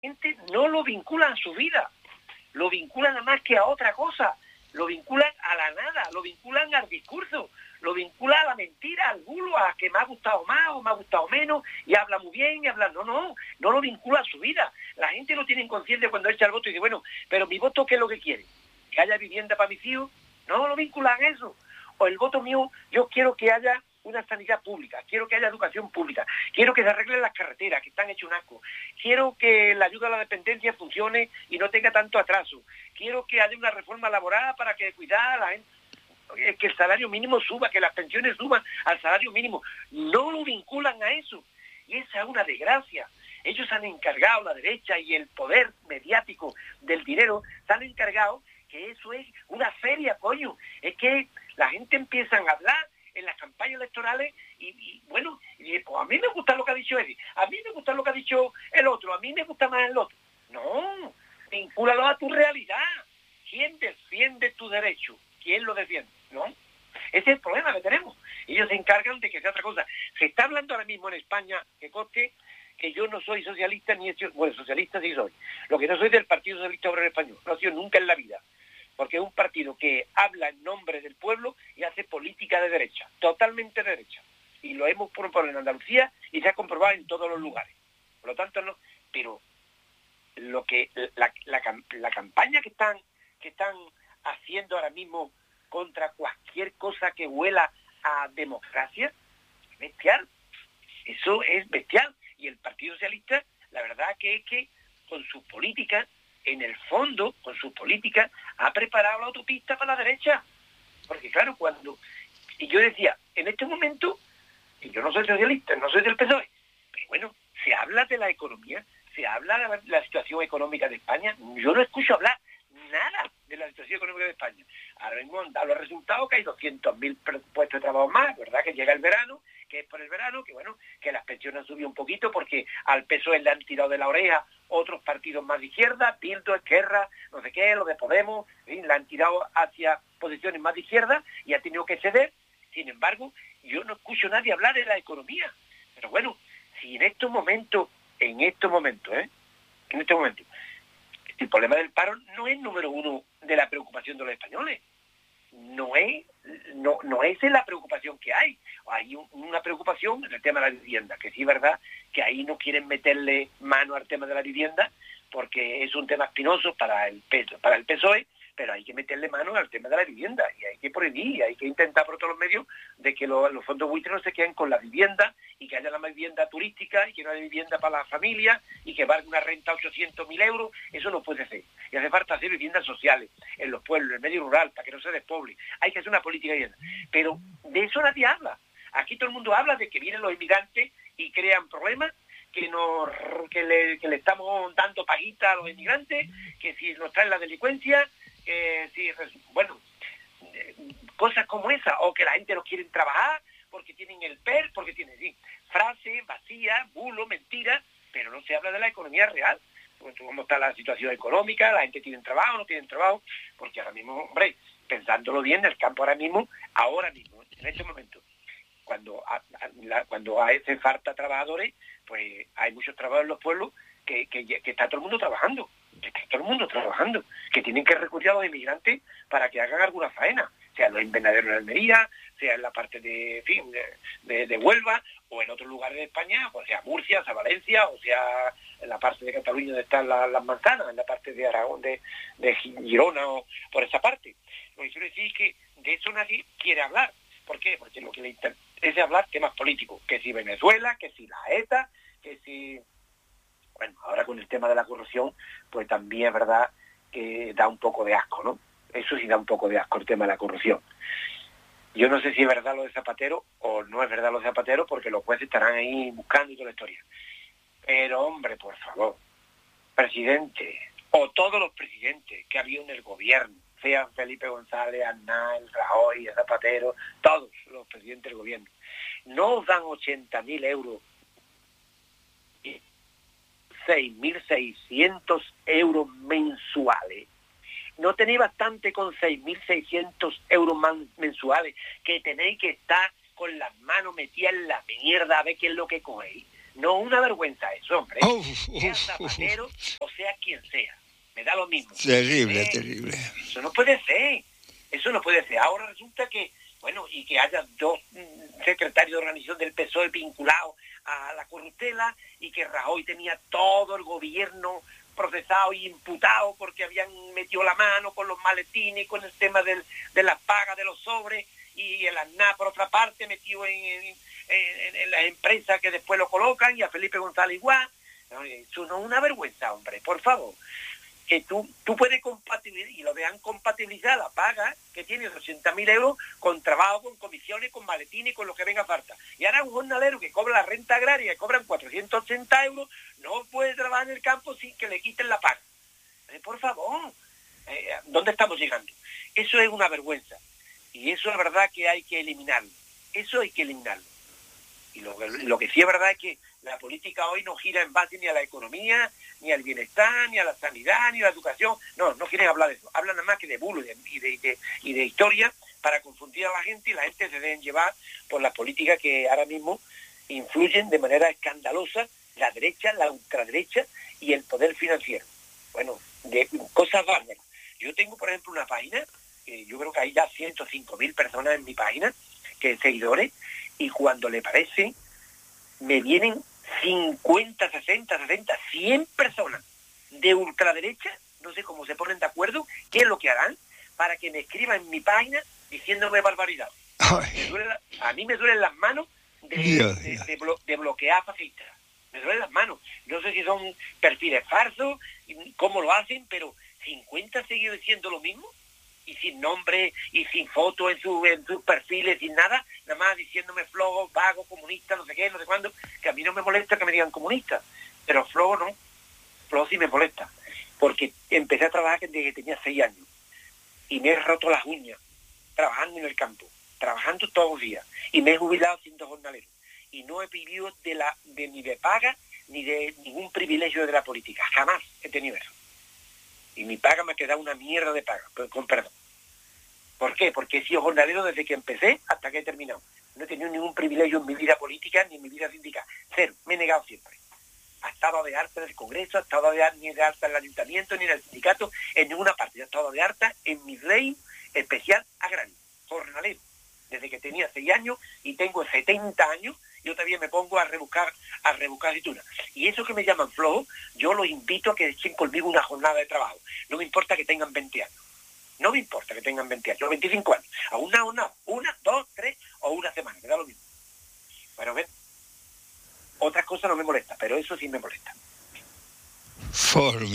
gente no lo vinculan a su vida, lo vinculan nada más que a otra cosa, lo vinculan a la nada, lo vinculan al discurso, lo vinculan a la mentira, al bulo, a que me ha gustado más o me ha gustado menos, y habla muy bien, y habla... No lo vincula a su vida. La gente lo tiene inconsciente cuando echa el voto y dice, bueno, pero mi voto, ¿qué es lo que quiere? ¿Que haya vivienda para mis hijos? No lo vinculan a eso. O el voto mío, yo quiero que haya una sanidad pública, quiero que haya educación pública, quiero que se arreglen las carreteras, que están hechas un asco, quiero que la ayuda a la dependencia funcione y no tenga tanto atraso, quiero que haya una reforma laboral para que cuidar a la gente, que el salario mínimo suba, que las pensiones suban al salario mínimo. No lo vinculan a eso, y esa es una desgracia. Ellos han encargado, la derecha y el poder mediático del dinero, se han encargado que eso es una feria, coño. Es que la gente empieza a hablar en las campañas electorales y bueno, y pues a mí me gusta lo que ha dicho Eddie, a mí me gusta lo que ha dicho el otro, a mí me gusta más el otro. No, vincúlalo a tu realidad. ¿Quién defiende tu derecho? ¿Quién lo defiende? ¿No? Ese es el problema que tenemos. Ellos se encargan de que sea otra cosa. Se está hablando ahora mismo en España, que conste, que yo no soy socialista, ni he sido, bueno, socialista sí soy. Lo que no soy del Partido Socialista Obrero Español, no he sido nunca en la vida. Porque es un partido que habla en nombre del pueblo y hace política de derecha, totalmente de derecha. Y lo hemos probado en Andalucía y se ha comprobado en todos los lugares. Por lo tanto, no. Pero lo que la campaña que están haciendo ahora mismo contra cualquier cosa que huela a democracia, es bestial. Eso es bestial. Y el Partido Socialista, la verdad que es que con sus políticas, en el fondo, con sus políticas, ha preparado la autopista para la derecha. Porque claro, y yo decía, en este momento, y yo no soy socialista, no soy del PSOE, pero bueno, se habla de la economía, se habla de la situación económica de España. Yo no escucho hablar nada de la situación económica de España. Ahora mismo han dado los resultados, que hay 200.000 puestos de trabajo más, ¿verdad? Que llega el verano, que es por el verano, que bueno, que las pensiones han subido un poquito porque al PSOE le han tirado de la oreja otros partidos más de izquierda, Bildu, Esquerra, no sé qué, lo de Podemos, ¿sí? Le han tirado hacia posiciones más de izquierda y ha tenido que ceder. Sin embargo, yo no escucho a nadie hablar de la economía. Pero bueno, si en estos momentos, el problema del paro no es número uno de la preocupación de los españoles. No es la preocupación que hay. Hay una preocupación en el tema de la vivienda, que sí es verdad que ahí no quieren meterle mano al tema de la vivienda porque es un tema espinoso para el PSOE, pero hay que meterle mano al tema de la vivienda y hay que prohibir, hay que intentar por todos los medios de que los fondos buitres no se queden con la vivienda y que haya la vivienda turística y que no haya vivienda para las familias y que valga una renta 800.000 euros. Eso no puede ser. Y hace falta hacer viviendas sociales en los pueblos, en el medio rural, para que no se despoble. Hay que hacer una política de vivienda. Pero de eso nadie habla. Aquí todo el mundo habla de que vienen los inmigrantes y crean problemas, que le estamos dando paguita a los inmigrantes, que si nos traen la delincuencia, bueno, cosas como esa, o que la gente no quiere trabajar porque tienen el PER, porque tienen frases vacías, bulo, mentiras, pero no se habla de la economía real. Cómo está la situación económica, la gente tiene trabajo, no tiene trabajo, porque ahora mismo, hombre, pensándolo bien, el campo ahora mismo, en este momento, cuando hace falta trabajadores, pues hay muchos trabajos en los pueblos que está todo el mundo trabajando, que tienen que recurrir a los inmigrantes para que hagan alguna faena, sea en los invernaderos de Almería, sea en la parte de Huelva, o en otros lugares de España, o sea Murcia, sea Valencia, o sea en la parte de Cataluña donde están las manzanas, en la parte de Aragón, de Girona, o por esa parte. Lo que quiero decir es que de eso nadie quiere hablar. ¿Por qué? Porque lo que le interesa es hablar temas políticos, que si Venezuela, que si la ETA, que si... Bueno, ahora con el tema de la corrupción, pues también es verdad que da un poco de asco, ¿no? Eso sí da un poco de asco el tema de la corrupción. Yo no sé si es verdad lo de Zapatero o no es verdad lo de Zapatero, porque los jueces estarán ahí buscando y toda la historia. Pero, hombre, por favor, presidente, o todos los presidentes que ha habido en el gobierno, sean Felipe González, Aznar, Rajoy, Zapatero, todos los presidentes del gobierno, no os dan 80.000 euros, 6.600 euros mensuales. No tenéis bastante con 6.600 euros mensuales, que tenéis que estar con las manos metidas en la mierda a ver qué es lo que cogéis. No, una vergüenza eso, hombre. Sea Uf. Zapatero o sea quien sea. Me da lo mismo. Terrible, terrible. Eso no puede ser. Eso no puede ser. Ahora resulta que, bueno, y que haya dos secretarios de organización del PSOE vinculados a la corruptela y que Rajoy tenía todo el gobierno procesado y imputado porque habían metido la mano con los maletines, con el tema de las pagas de los sobres, y el ANA, por otra parte, metido en las empresas que después lo colocan, y a Felipe González igual. No, eso no es una vergüenza, hombre, por favor. Que tú puedes compatibilizar, y lo vean compatibilizar la paga que tiene 200.000 euros con trabajo, con comisiones, con maletines, con lo que venga falta. Y ahora un jornalero que cobra la renta agraria, que cobran 480 euros, no puede trabajar en el campo sin que le quiten la paga. Por favor, ¿dónde estamos llegando? Eso es una vergüenza. Y eso es verdad que hay que eliminarlo. Eso hay que eliminarlo. Y lo que sí es verdad es que la política hoy no gira en base ni a la economía, ni al bienestar, ni a la sanidad, ni a la educación. No quieren hablar de eso. Hablan nada más que de bulo y de historia para confundir a la gente, y la gente se deben llevar por las políticas que ahora mismo influyen de manera escandalosa la derecha, la ultraderecha y el poder financiero. Bueno, de cosas bárbaras. Yo tengo, por ejemplo, una página, que yo creo que hay ya 105.000 personas en mi página, que seguidores, y cuando le parece, me vienen 50, 60, 70, 100 personas de ultraderecha, no sé cómo se ponen de acuerdo, qué es lo que harán para que me escriban en mi página diciéndome barbaridades. A mí me duelen las manos de bloquear fascistas. Me duelen las manos. No sé si son perfiles falsos, cómo lo hacen, pero 50 seguidos diciendo lo mismo, y sin nombre y sin foto en sus perfiles, sin nada más diciéndome flojo, vago, comunista, no sé qué, no sé cuándo, que a mí no me molesta que me digan comunista, pero flojo no, flojo sí me molesta, porque empecé a trabajar desde que tenía 6 años y me he roto las uñas trabajando en el campo, trabajando todos los días, y me he jubilado siendo jornalero, y no he vivido ni de paga ni de ningún privilegio de la política, jamás he tenido eso. Y mi paga me ha quedado una mierda de paga, con perdón. ¿Por qué? Porque he sido jornalero desde que empecé hasta que he terminado. No he tenido ningún privilegio en mi vida política ni en mi vida sindical. Cero. Me he negado siempre. Ha estado de alta en el Congreso, ha estado ni de alta en el Ayuntamiento, ni en el sindicato, en ninguna parte. Ha estado de alta en mi ley especial agrario, jornalero. Desde que tenía 6 años y tengo 70 años, yo todavía me pongo a rebuscar aceitunas. Y eso que me llaman flojo, yo los invito a que echen conmigo una jornada de trabajo. No me importa que tengan 20 años. No me importa que tengan 20 años, 25 años. A una, 2, 3 o una semana, me da lo mismo. Bueno, ven, otras cosas no me molestan, pero eso sí me molesta.